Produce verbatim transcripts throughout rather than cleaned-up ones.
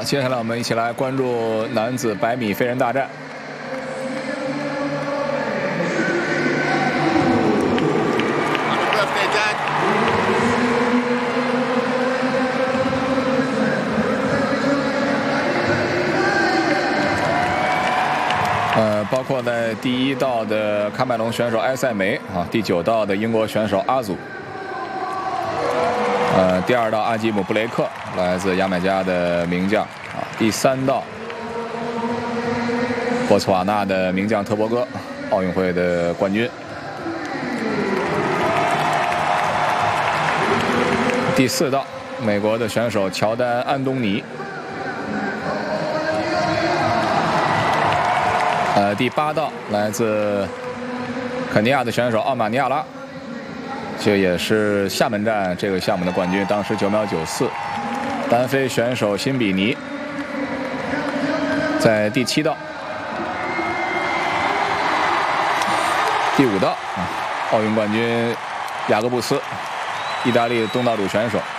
接下来我们一起来关注男子百米飞人大战。呃，包括在第一道的喀麦隆选手埃塞梅啊，第九道的英国选手阿祖，呃，第二道阿基姆布雷克来自牙买加的名将啊，第三道博茨瓦纳的名将特博戈，奥运会的冠军。第四道美国的选手乔丹·安东尼。呃，第八道来自肯尼亚的选手奥马尼亚拉，这也是厦门站这个项目的冠军，当时九秒九四。单飞选手辛比尼在第七道。第五道啊，奥运冠军雅各布斯，意大利东道主选手。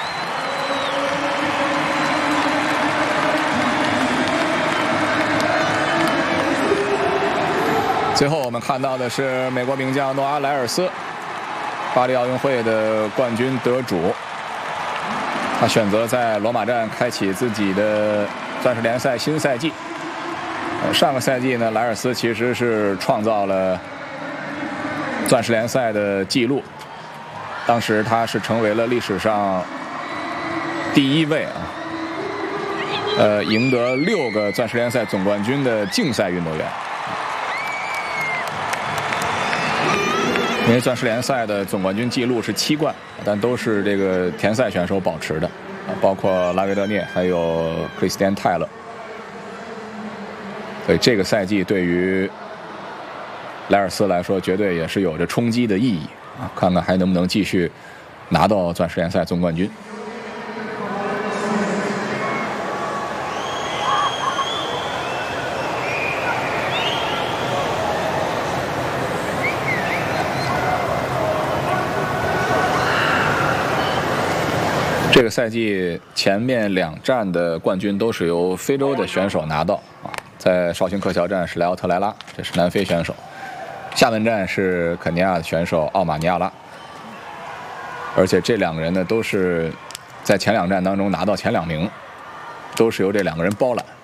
最后我们看到的是美国名将诺阿·莱尔斯，巴黎奥运会的冠军得主。他选择在罗马站开启自己的钻石联赛新赛季。上个赛季呢，莱尔斯其实是创造了钻石联赛的纪录，当时他是成为了历史上第一位啊，呃，赢得六个钻石联赛总冠军的竞赛运动员。因为钻石联赛的总冠军纪录是七冠，但都是这个田赛选手保持的，包括拉维德涅还有克里斯蒂安·泰勒。所以这个赛季对于莱尔斯来说，绝对也是有着冲击的意义啊！看看还能不能继续拿到钻石联赛总冠军。这个赛季前面两站的冠军都是由非洲的选手拿到啊，在绍兴克桥站是莱奥特莱拉，这是南非选手；厦门站是肯尼亚的选手奥马尼亚拉。而且这两个人呢，都是在前两站当中拿到前两名，都是由这两个人包揽。